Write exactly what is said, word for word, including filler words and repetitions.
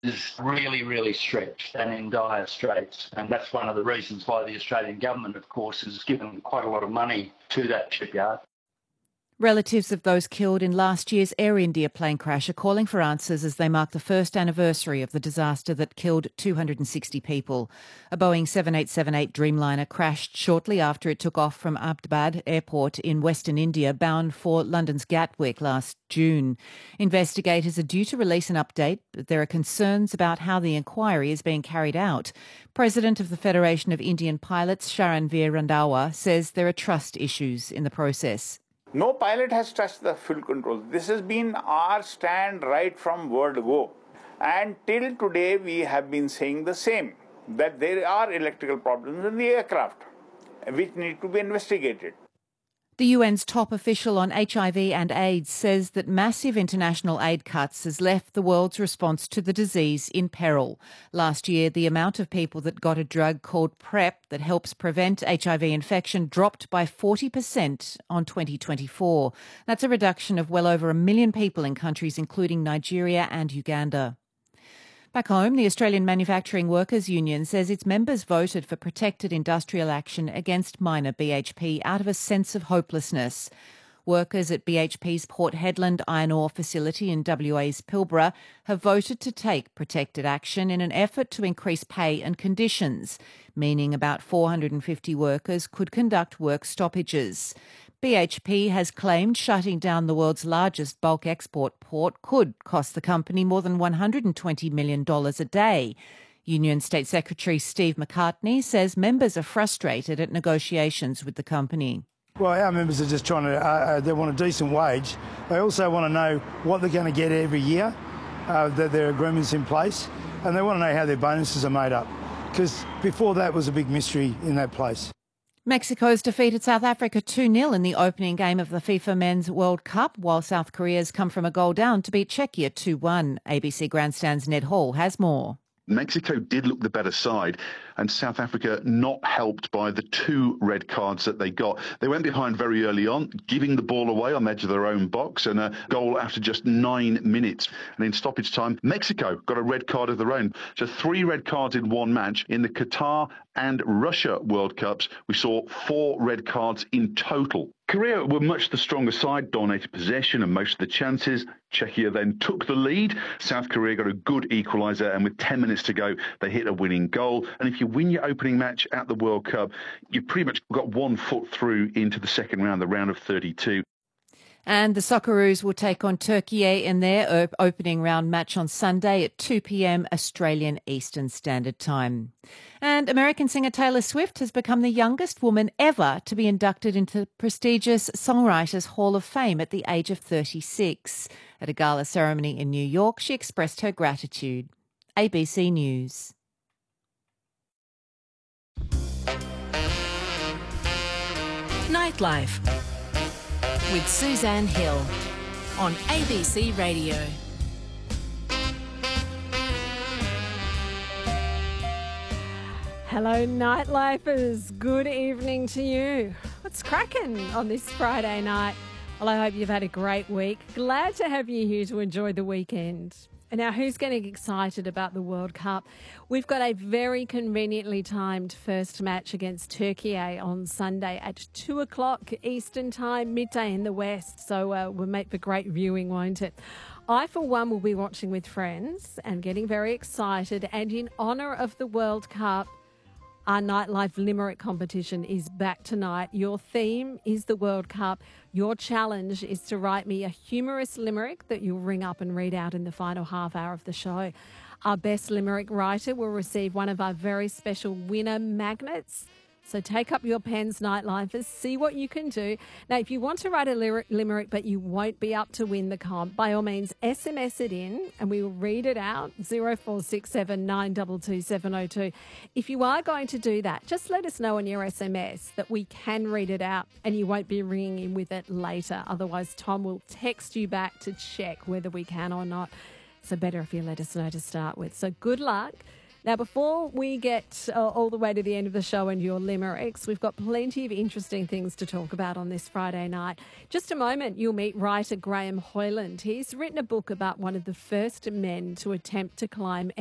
is really, really stretched and in dire straits. And that's one of the reasons why the Australian government, of course, has given quite a lot of money to that shipyard. Relatives of those killed in last year's Air India plane crash are calling for answers as they mark the first anniversary of the disaster that killed two hundred sixty people. A Boeing seven eight seven eight Dreamliner crashed shortly after it took off from Ahmedabad Airport in Western India, bound for London's Gatwick last June. Investigators are due to release an update, but there are concerns about how the inquiry is being carried out. President of the Federation of Indian Pilots, Sharanveer Randhawa, says there are trust issues in the process. No pilot has touched the fuel control. This has been our stand right from word go. And till today, we have been saying the same, that there are electrical problems in the aircraft, which need to be investigated. The U N's top official on H I V and AIDS says that massive international aid cuts has left the world's response to the disease in peril. Last year, the amount of people that got a drug called PrEP that helps prevent H I V infection dropped by forty percent on twenty twenty-four. That's a reduction of well over a million people in countries including Nigeria and Uganda. Back home, the Australian Manufacturing Workers Union says its members voted for protected industrial action against miner B H P out of a sense of hopelessness. Workers at B H P's Port Hedland iron ore facility in W A's Pilbara have voted to take protected action in an effort to increase pay and conditions, meaning about four hundred fifty workers could conduct work stoppages. B H P has claimed shutting down the world's largest bulk export port could cost the company more than one hundred twenty million dollars a day. Union State Secretary Steve McCartney says members are frustrated at negotiations with the company. Well, our members are just trying to, uh, they want a decent wage. They also want to know what they're going to get every year, uh, that their agreement's in place, and they want to know how their bonuses are made up, because before that was a big mystery in that place. Mexico's defeated South Africa two nil in the opening game of the FIFA Men's World Cup, while South Korea's come from a goal down to beat Czechia two one. A B C Grandstand's Ned Hall has more. Mexico did look the better side, and South Africa not helped by the two red cards that they got. They went behind very early on, giving the ball away on the edge of their own box, and a goal after just nine minutes. And in stoppage time, Mexico got a red card of their own. So three red cards in one match. In the Qatar and Russia World Cups, we saw four red cards in total. Korea were much the stronger side, dominated possession and most of the chances. Czechia then took the lead. South Korea got a good equaliser, and with ten minutes to go, they hit a winning goal. And if you win your opening match at the World Cup, you've pretty much got one foot through into the second round, the round of thirty-two. And the Socceroos will take on Turkey in their opening round match on Sunday at two p.m. Australian Eastern Standard Time. And American singer Taylor Swift has become the youngest woman ever to be inducted into the prestigious Songwriters Hall of Fame at the age of thirty-six. At a gala ceremony in New York, she expressed her gratitude. A B C News. Nightlife with Suzanne Hill on A B C Radio. Hello, Nightlifers. Good evening to you. What's cracking on this Friday night? Well, I hope you've had a great week. Glad to have you here to enjoy the weekend. And now, who's getting excited about the World Cup? We've got a very conveniently timed first match against Turkey on Sunday at two o'clock Eastern Time, midday in the West. So uh, we'll make for great viewing, won't it? I, for one, will be watching with friends and getting very excited. And in honour of the World Cup, our Nightlife Limerick competition is back tonight. Your theme is the World Cup. Your challenge is to write me a humorous limerick that you'll ring up and read out in the final half hour of the show. Our best limerick writer will receive one of our very special winner magnets. So take up your pens, Nightlifers, see what you can do. Now, if you want to write a lyric, limerick but you won't be up to win the comp, by all means, S M S it in and we will read it out, zero four six seven nine two two seven zero two. If you are going to do that, just let us know on your S M S that we can read it out and you won't be ringing in with it later. Otherwise, Tom will text you back to check whether we can or not. So better if you let us know to start with. So good luck. Now, before we get uh, all the way to the end of the show and your limericks, we've got plenty of interesting things to talk about on this Friday night. Just a moment, you'll meet writer Graham Hoyland. He's written a book about one of the first men to attempt to climb